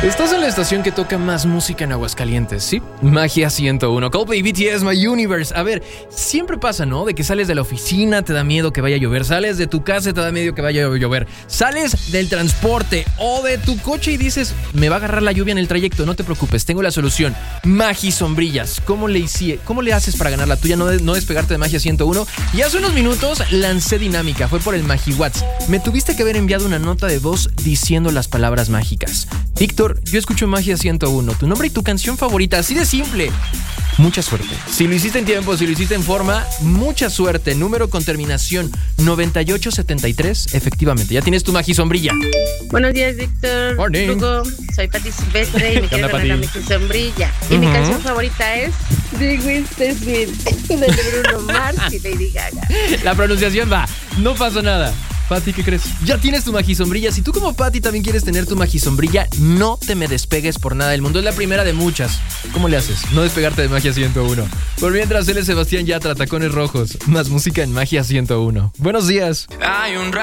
Estás en la estación que toca más música en Aguascalientes, ¿sí? Magia 101, Coldplay, BTS, My Universe. A ver, siempre pasa, ¿no? De que sales de la oficina, te da miedo que vaya a llover. Sales de tu casa, te da miedo que vaya a llover. Sales del transporte o de tu coche y dices, me va a agarrar la lluvia en el trayecto. No te preocupes, tengo la solución. Magi Sombrillas. ¿Cómo le haces para ganar la tuya? No despegarte de Magia 101. Y hace unos minutos lancé dinámica. Fue por el Magi Watts. Me tuviste que haber enviado una nota de voz diciendo las palabras mágicas. Víctor, yo escucho Magia 101, tu nombre y tu canción favorita, así de simple. Mucha suerte. Si lo hiciste en tiempo, si lo hiciste en forma, mucha suerte. Número con terminación 9873, efectivamente. Ya tienes tu Magi Sombrilla. Buenos días, Víctor. Morning. Hugo, soy Pati Silvestre y me quiero ganar la Magi Sombrilla. Y mi canción favorita es The Greatest Smith de Bruno Mars y Lady Gaga. La pronunciación va, no pasa nada. Pati, ¿qué crees? Ya tienes tu Magi Sombrilla. Si tú como Pati también quieres tener tu Magi Sombrilla, no te me despegues por nada del mundo. Es la primera de muchas. ¿Cómo le haces? No despegarte de Magia 101. Por mientras, él es Sebastián Yatra, Tacones Rojos. Más música en Magia 101. Buenos días. Hay un